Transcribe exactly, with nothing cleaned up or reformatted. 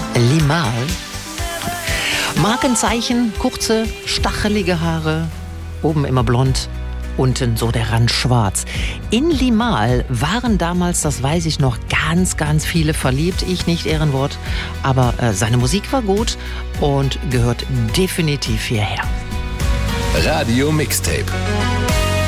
Limahl. Markenzeichen, kurze, stachelige Haare, oben immer blond, unten so der Rand schwarz. In Limahl waren damals, das weiß ich noch, ganz, ganz viele verliebt. Ich nicht, Ehrenwort. Aber äh, seine Musik war gut und gehört definitiv hierher. Radio Mixtape.